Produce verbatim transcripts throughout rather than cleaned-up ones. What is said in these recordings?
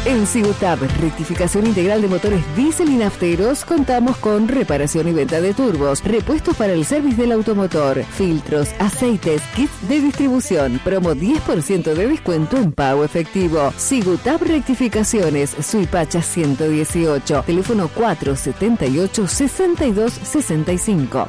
En Sigutab, rectificación integral de motores diésel y nafteros, contamos con reparación y venta de turbos, repuestos para el service del automotor, filtros, aceites, kits de distribución, promo diez por ciento de descuento en pago efectivo. Sigutab Rectificaciones, Suipacha ciento dieciocho, teléfono cuatro setenta y ocho, sesenta y dos sesenta y cinco.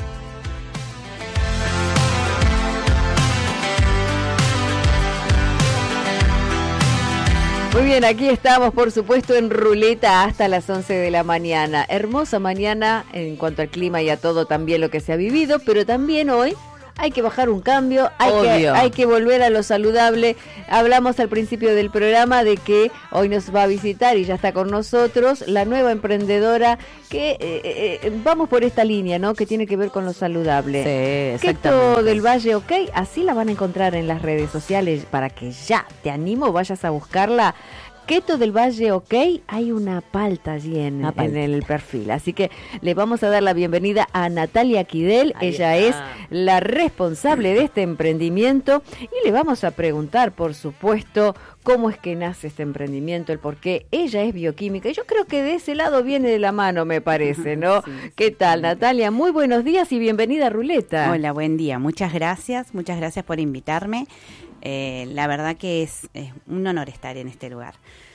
Muy bien, aquí estamos, por supuesto, en Ruleta hasta las once de la mañana. Hermosa mañana en cuanto al clima y a todo también lo que se ha vivido, pero también hoy hay que bajar un cambio, hay que, hay que volver a lo saludable. Hablamos al principio del programa de que hoy nos va a visitar y ya está con nosotros la nueva emprendedora que eh, eh, vamos por esta línea, ¿no? Que tiene que ver con lo saludable. Sí, exactamente. Keto del Valle, ok, así la van a encontrar en las redes sociales para que ya, te animo, vayas a buscarla. Keto del Valle, ok, hay una palta allí en, palta. en el perfil. Así que le vamos a dar la bienvenida a Natalia Quidel. Ahí Ella está. Es la responsable de este emprendimiento y le vamos a preguntar, por supuesto, cómo es que nace este emprendimiento, el por qué. Ella es bioquímica y yo creo que de ese lado viene de la mano, me parece, ¿no? Sí, ¿Qué tal, sí. Natalia? Muy buenos días y bienvenida a Ruleta. Hola, buen día. Muchas gracias, muchas gracias por invitarme. Eh, la verdad que es, es un honor estar en este lugar.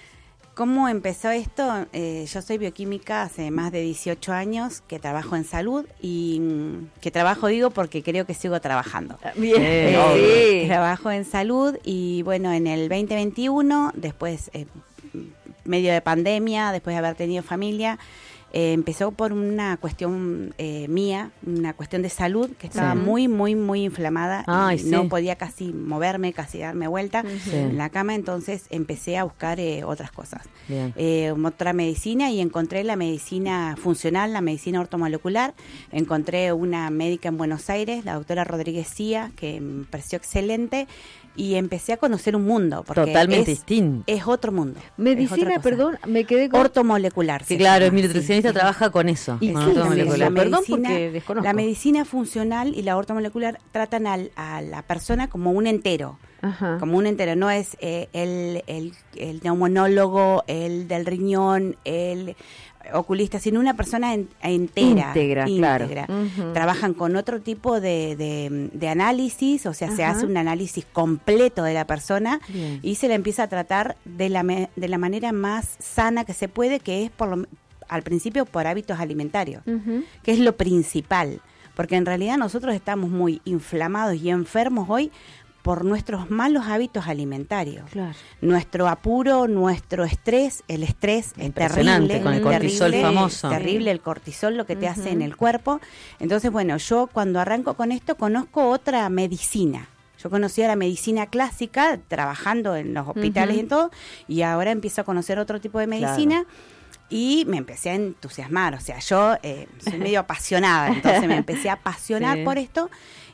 ¿Cómo empezó esto? Eh, yo soy bioquímica hace más de dieciocho años, que trabajo en salud y que trabajo digo porque creo que sigo trabajando. Bien, eh, sí. Trabajo en salud y bueno, en el veinte veintiuno, después, eh, medio de pandemia, después de haber tenido familia, Eh, empezó por una cuestión eh, mía, una cuestión de salud, que estaba sí. muy, muy, muy inflamada. Ay, y sí. no podía casi moverme, casi darme vuelta sí. en la cama, entonces empecé a buscar eh, otras cosas. Eh, otra medicina y encontré la medicina funcional, la medicina ortomolecular. Encontré una médica en Buenos Aires, la doctora Rodríguez Cía, que me pareció excelente. Y empecé a conocer un mundo. Porque totalmente es, distinto. Es otro mundo. Medicina, perdón, me quedé con... Ortomolecular. Sí, claro, es mi nutricionista, sí, trabaja sí. con eso. Y con sí, ortomolecular. la Perdón medicina, porque desconozco. La medicina funcional y la ortomolecular tratan al, a la persona como un entero. Ajá. Como un entero. No es eh, el, el, el neumonólogo, el del riñón, el oculista, sino una persona en, entera. Íntegra, íntegra. claro. Uh-huh. Trabajan con otro tipo de, de, de análisis, o sea, uh-huh. se hace un análisis completo de la persona. Bien. Y se le empieza a tratar de la, me, de la manera más sana que se puede, que es por lo, al principio por hábitos alimentarios, uh-huh. que es lo principal. Porque en realidad nosotros estamos muy inflamados y enfermos hoy por nuestros malos hábitos alimentarios. Claro. Nuestro apuro, nuestro estrés, el estrés es terrible. Con el cortisol terrible, famoso. Terrible el cortisol, lo que te uh-huh. hace en el cuerpo. Entonces, bueno, yo cuando arranco con esto conozco otra medicina. Yo conocía la medicina clásica, trabajando en los hospitales uh-huh. y en todo, y ahora empiezo a conocer otro tipo de medicina. Claro. Y me empecé a entusiasmar, o sea, yo eh, soy medio apasionada, entonces me empecé a apasionar sí. por esto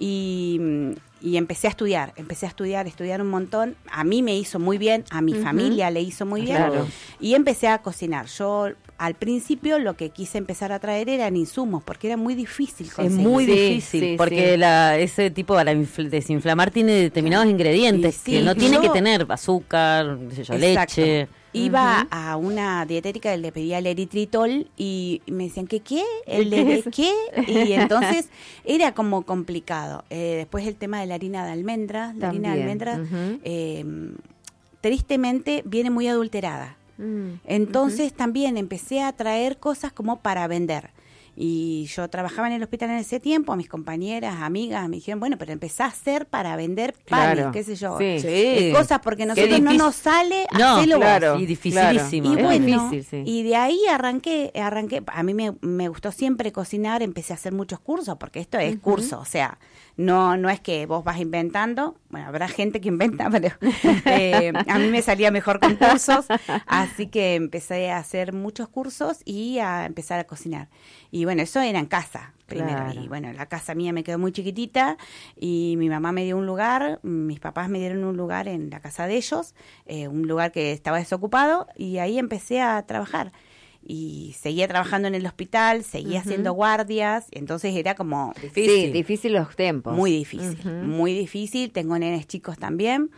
y, y empecé a estudiar, empecé a estudiar, estudiar un montón. A mí me hizo muy bien, a mi uh-huh. familia le hizo muy bien claro. y empecé a cocinar. Yo al principio lo que quise empezar a traer eran insumos, porque era muy difícil conseguir. Es muy sí, difícil, sí, porque sí. La, ese tipo para infl- desinflamar tiene determinados ingredientes sí, que no tiene yo, que tener azúcar, qué sé yo, leche. Iba uh-huh. a una dietética que le pedía el eritritol y me decían que qué, el de qué, y entonces era como complicado. Eh, después el tema de la harina de almendras, la También. harina de almendras uh-huh. eh, tristemente viene muy adulterada. Uh-huh. Entonces uh-huh. también empecé a traer cosas como para vender. Y yo trabajaba en el hospital en ese tiempo, mis compañeras, amigas, me dijeron, bueno, pero empezá a hacer para vender panes, claro. qué sé yo, sí. Sí. Eh, cosas, porque nosotros no nos sale no, hacerlo claro, vos. Y dificilísimo. Y es bueno, difícil, sí. y de ahí arranqué, arranqué, a mí me, me gustó siempre cocinar, empecé a hacer muchos cursos, porque esto es uh-huh. curso, o sea, no no es que vos vas inventando, bueno, habrá gente que inventa, pero eh, a mí me salía mejor con cursos, así que empecé a hacer muchos cursos y a empezar a cocinar. Y bueno, eso era en casa primero. Claro. Y bueno, la casa mía me quedó muy chiquitita y mi mamá me dio un lugar, mis papás me dieron un lugar en la casa de ellos, eh, un lugar que estaba desocupado, y ahí empecé a trabajar. Y seguía trabajando en el hospital, seguía uh-huh. haciendo guardias, entonces era como difícil. Sí, difícil los tiempos. Muy difícil, uh-huh. muy difícil. Tengo nenes chicos también.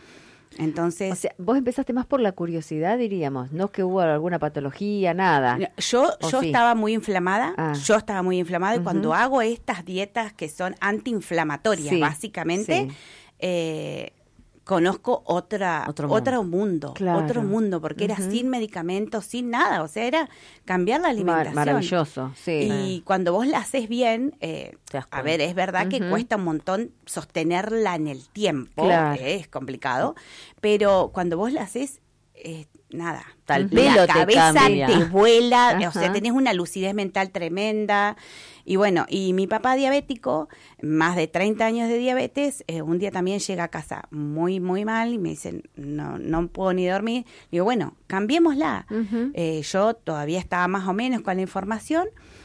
Entonces, o sea, vos empezaste más por la curiosidad, diríamos, no que hubo alguna patología, nada. Yo, yo sí? estaba muy inflamada, ah. yo estaba muy inflamada uh-huh. y cuando hago estas dietas que son antiinflamatorias, sí, básicamente, sí. Eh, conozco otra otro mundo, otro mundo, claro. otro mundo porque uh-huh. era sin medicamentos, sin nada, o sea, era cambiar la alimentación. Mar- maravilloso, sí. Y sí. cuando vos la haces bien, eh, a ver, es verdad uh-huh. que cuesta un montón sostenerla en el tiempo, claro. eh, es complicado, pero cuando vos la haces, eh, nada, tal uh-huh. la cabeza te, te vuela, uh-huh. o sea, tenés una lucidez mental tremenda. Y bueno, y mi papá diabético, más de treinta años de diabetes, eh, un día también llega a casa muy, muy mal y me dicen, no, no puedo ni dormir. Digo, bueno, cambiémosla. Uh-huh. Eh, yo todavía estaba más o menos con la información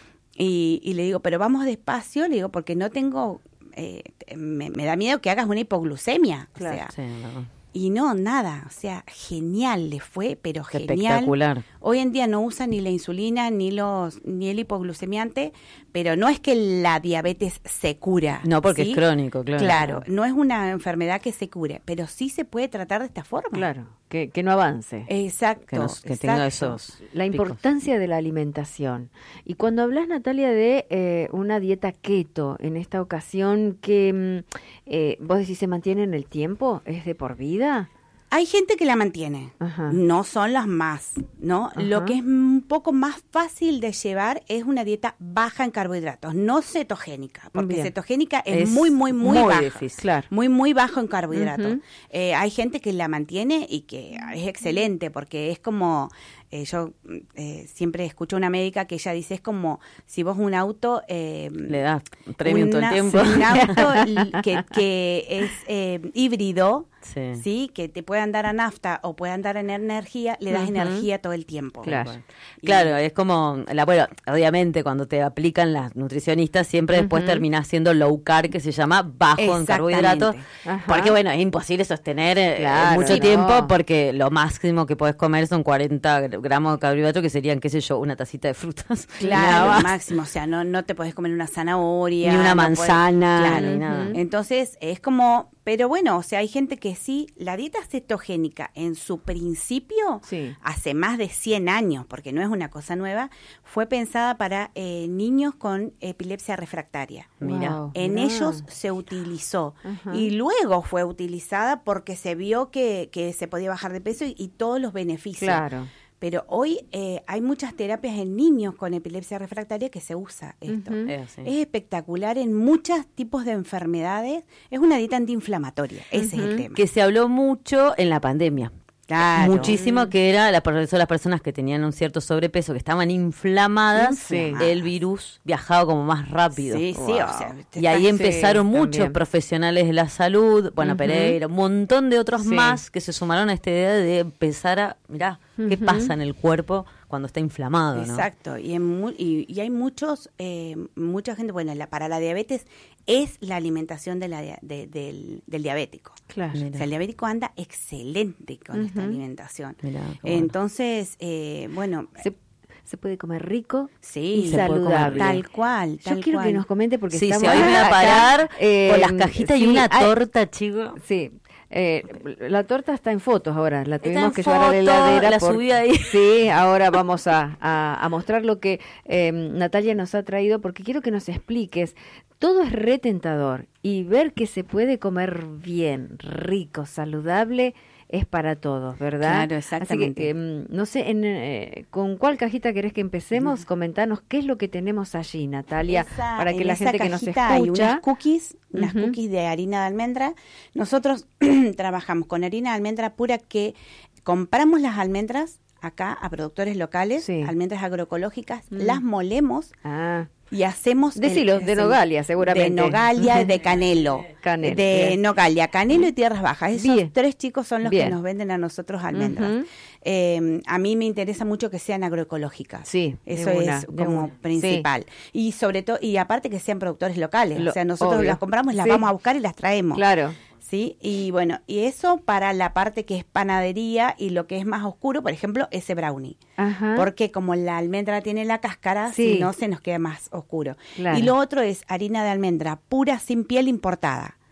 y, y le digo, pero vamos despacio, le digo, porque no tengo, eh, me, me da miedo que hagas una hipoglucemia. Claro. O sea, sí, no. Y no, nada, o sea, genial le fue, pero genial. Espectacular. Hoy en día no usa ni la insulina ni los ni el hipoglucemiante, pero no es que la diabetes se cura. No, porque ¿sí? es crónico, claro. Claro, no es una enfermedad que se cure, pero sí se puede tratar de esta forma. Claro, que, que no avance. Exacto. Que, nos, que exacto. tenga esos La picos. importancia de la alimentación. Y cuando hablas, Natalia, de eh, una dieta keto, en esta ocasión, que eh, vos decís se mantiene en el tiempo, ¿es de por vida? Hay gente que la mantiene, Ajá. no son las más, ¿no? Ajá. Lo que es un poco más fácil de llevar es una dieta baja en carbohidratos, no cetogénica, porque Bien. cetogénica es, es muy, muy, muy, muy baja, difícil, claro. muy, muy bajo en carbohidratos. Uh-huh. Eh, hay gente que la mantiene y que es excelente, porque es como... Eh, yo eh, siempre escucho a una médica que ella dice, es como si vos un auto... Eh, Le das premium todo el tiempo. Un auto que, que es eh, híbrido, sí. sí, que te puede andar a nafta o puede andar en energía, le das uh-huh. energía todo el tiempo. Claro, y, claro es como, la, bueno, obviamente cuando te aplican las nutricionistas siempre uh-huh. después terminás siendo low carb, que se llama bajo en carbohidratos, Ajá. porque bueno, es imposible sostener claro, eh, mucho sí, tiempo no. porque lo máximo que podés comer son cuarenta gramos de carbohidratos, que serían, qué sé yo, una tacita de frutas. Claro, lo máximo, o sea, no, no te podés comer una zanahoria. Ni una no manzana. Podés, claro, ni nada. Entonces, es como, pero bueno, o sea, hay gente que sí, la dieta cetogénica en su principio, sí. hace más de cien años, porque no es una cosa nueva, fue pensada para eh, niños con epilepsia refractaria. Mira. Wow, en mira. ellos se utilizó Ajá. y luego fue utilizada porque se vio que, que se podía bajar de peso y, y todos los beneficios. Claro. Pero hoy eh, hay muchas terapias en niños con epilepsia refractaria que se usa esto. Uh-huh. Es, es espectacular en muchos tipos de enfermedades. Es una dieta antiinflamatoria, uh-huh. ese es el tema. Que se habló mucho en la pandemia. Claro. Muchísimo, que era la, por eso las personas que tenían un cierto sobrepeso, que estaban inflamadas, sí. el virus viajaba como más rápido. Sí, wow. sí, o sea, y ahí empezaron sí, muchos también. profesionales de la salud, bueno, uh-huh. Pereira, un montón de otros sí. más que se sumaron a esta idea de empezar a, mirá, uh-huh. qué pasa en el cuerpo cuando está inflamado, ¿no? Exacto, y, en mu- y, y hay muchos, eh, mucha gente, bueno, la, para la diabetes es la alimentación de la, de, del, del diabético. Claro. O sea, el diabético anda excelente con uh-huh. esta alimentación. Mirá, Entonces, eh, bueno... Se, se puede comer rico sí, y saludable. Tal cual, tal Yo quiero cual. que nos comente porque sí, estamos se van a parar acá, eh, con las cajitas sí, y una hay, torta, chico. Sí. Eh, la torta está en fotos ahora, la Está tuvimos en que foto, llevar a la heladera. La por, subí ahí. Sí, ahora vamos a, a, a mostrar lo que eh, Natalia nos ha traído, porque quiero que nos expliques. Todo es retentador y ver que se puede comer bien, rico, saludable, es para todos, ¿verdad? Claro, exactamente. Así que, eh, no sé, en, eh, ¿con cuál cajita querés que empecemos? Mm. Comentanos qué es lo que tenemos allí, Natalia, esa, para que la gente que nos escucha... Hay unas cookies, unas uh-huh. cookies de harina de almendra. Nosotros trabajamos con harina de almendra pura, que compramos las almendras acá a productores locales, sí. almendras agroecológicas, mm. las molemos ah. y hacemos... Decilo, el, de Nogalia seguramente. De Nogalia, de Canelo. Canelo. De bien. Nogalia, Canelo y Tierras Bajas. Esos bien. tres chicos son los bien. que nos venden a nosotros almendras. Uh-huh. Eh, a mí me interesa mucho que sean agroecológicas. Sí, eso una, es como principal. Sí. Y sobre todo, y aparte que sean productores locales. Lo, o sea, nosotros obvio. las compramos, las sí. vamos a buscar y las traemos. Claro. ¿Sí? Y bueno, y eso para la parte que es panadería y lo que es más oscuro, por ejemplo, ese brownie. Ajá. Porque como la almendra tiene la cáscara, sí. si no se nos queda más oscuro. Claro. Y lo otro es harina de almendra pura sin piel importada.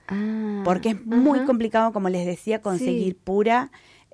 Ah, porque es ajá. muy complicado, como les decía, conseguir sí. pura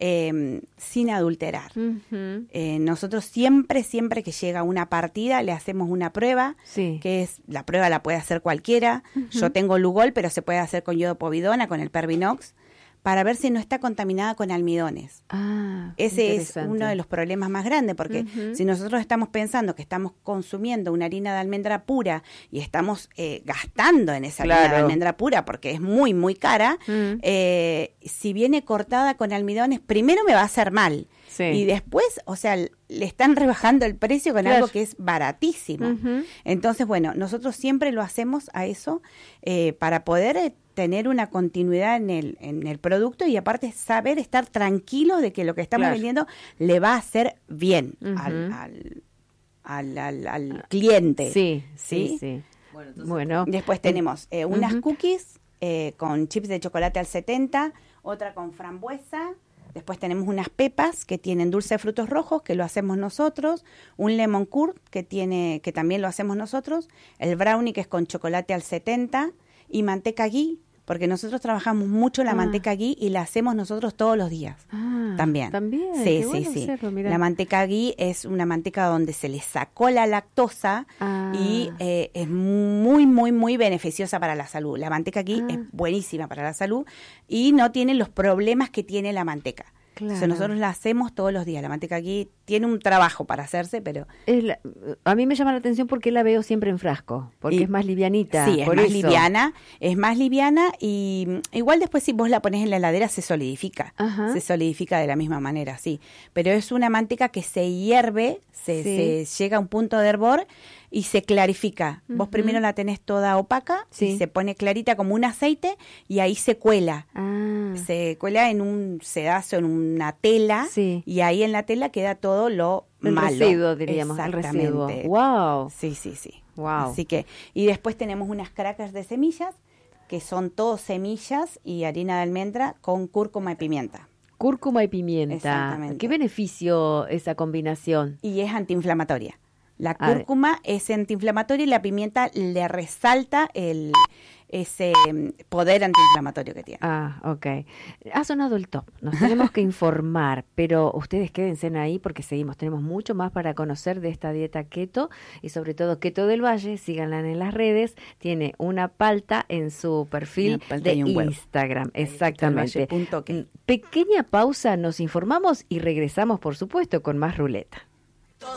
eh, sin adulterar. Uh-huh. Eh, nosotros siempre, siempre que llega una partida, le hacemos una prueba, sí. que es, la prueba la puede hacer cualquiera. Uh-huh. Yo tengo Lugol, pero se puede hacer con yodopovidona, con el Pervinox, para ver si no está contaminada con almidones. Ah, ese es uno de los problemas más grandes, porque uh-huh. si nosotros estamos pensando que estamos consumiendo una harina de almendra pura y estamos eh, gastando en esa claro. harina de almendra pura porque es muy, muy cara, uh-huh. eh, si viene cortada con almidones, primero me va a hacer mal. Sí. Y después, o sea, le están rebajando el precio con claro. algo que es baratísimo. Uh-huh. Entonces, bueno, nosotros siempre lo hacemos a eso eh, para poder eh, tener una continuidad en el, en el producto y aparte saber estar tranquilos de que lo que estamos claro. vendiendo le va a hacer bien uh-huh. al, al, al, al, al cliente. Sí, sí, sí. sí. Bueno, entonces, bueno, después tenemos eh, unas uh-huh. cookies eh, con chips de chocolate al setenta, otra con frambuesa. Después tenemos unas pepas que tienen dulce de frutos rojos, que lo hacemos nosotros, un lemon curd que tiene que también lo hacemos nosotros, el brownie que es con chocolate al setenta y manteca ghee, porque nosotros trabajamos mucho la ah. manteca ghee y la hacemos nosotros todos los días. Ah, también. También. Sí, Qué sí, bueno sí. Hacerlo, la manteca ghee es una manteca donde se le sacó la lactosa ah. y eh, es muy, muy, muy beneficiosa para la salud. La manteca ghee ah. es buenísima para la salud y no tiene los problemas que tiene la manteca. Claro. O sea, nosotros la hacemos todos los días. La manteca aquí tiene un trabajo para hacerse, pero... Es la, a mí me llama la atención porque la veo siempre en frasco, porque y, es más livianita. Sí, es por más eso. liviana, es más liviana y igual después si vos la pones en la heladera se solidifica. Ajá. Se solidifica de la misma manera, sí. Pero es una manteca que se hierve, se, sí. se llega a un punto de hervor y se clarifica. Uh-huh. Vos primero la tenés toda opaca sí. y se pone clarita como un aceite y ahí se cuela. Ah. Se cuela en un sedazo, en una tela sí. y ahí en la tela queda todo lo el malo. Residuo, diríamos, el residuo. Wow. Sí, sí, sí. Wow. Así que, y después tenemos unas crackers de semillas, que son todo semillas y harina de almendra con cúrcuma y pimienta. Cúrcuma y pimienta. Exactamente. ¿Qué beneficio esa combinación? Y es antiinflamatoria. La cúrcuma es antiinflamatoria y la pimienta le resalta el ese poder antiinflamatorio que tiene. Ah, ok. Ha sonado el top. Nos tenemos que informar, pero ustedes quédense ahí porque seguimos. Tenemos mucho más para conocer de esta dieta keto y sobre todo Keto del Valle. Síganla en las redes. Tiene una palta en su perfil de Instagram. Exactamente. Pequeña pausa, nos informamos y regresamos, por supuesto, con más ruleta.